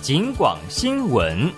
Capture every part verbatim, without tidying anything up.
警广新闻。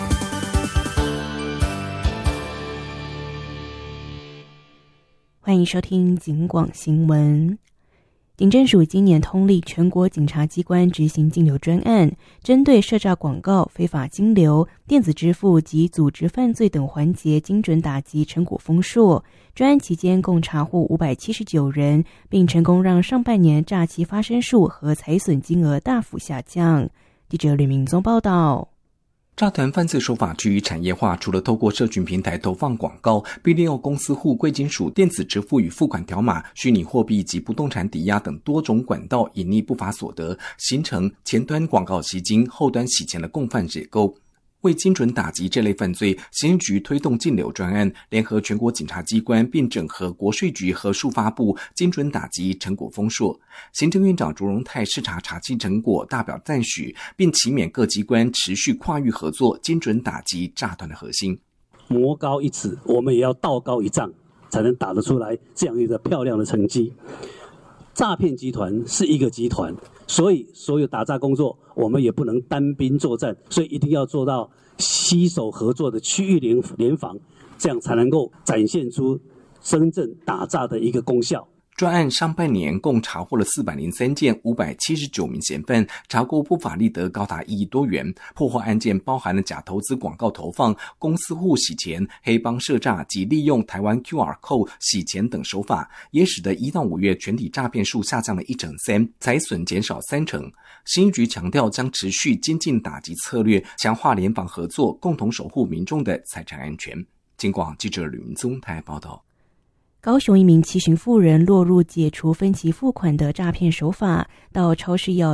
欢迎收听警广新闻。警政署今年通力全国警察机关执行金流专案，针对涉诈广告、非法金流、电子支付及组织犯罪等环节精准打击，成果丰硕。专案期间共查获五百七十九人，并成功让上半年诈欺发生数和财损金额大幅下降。记者吕明宗报道。 诈团犯罪手法趋于产业化，除了透过社群平台投放广告，并利用公司户、贵金属、电子支付与付款条码、虚拟货币及不动产抵押等多种管道隐匿不法所得，形成前端广告吸金、后端洗钱的共犯结构。为精准打击这类犯罪，刑警局推动禁流专案，联合全国警察机关，并整合国税局和数发部，精准打击，成果丰硕。行政院长卓荣泰视察查缉成果，大表赞许，并期勉各机关持续跨域合作，精准打击诈团的核心。 魔高一尺，我们也要道高一丈，才能打得出来这样一个漂亮的成绩。诈骗集团是一个集团，所以所有打诈工作我们也不能单兵作战，所以一定要做到携手合作的区域联联防，这样才能够展现出真正打诈的一个功效。 专案上半年共查获了四百零三件，五百七十九名嫌犯，查获不法利得高达一亿多元。破获案件包含了假投资广告投放、公司户洗钱、黑帮设诈及利用台湾 Q R Code 洗钱等手法，也使得一到五月全体诈骗数下降了一成三，财损减少三成。刑警局强调将持续精进打击策略，强化联防合作，共同守护民众的财产安全。警广记者吕明宗台报道。 高雄一名七旬妇人落入解除分期付款的诈骗手法，到超市要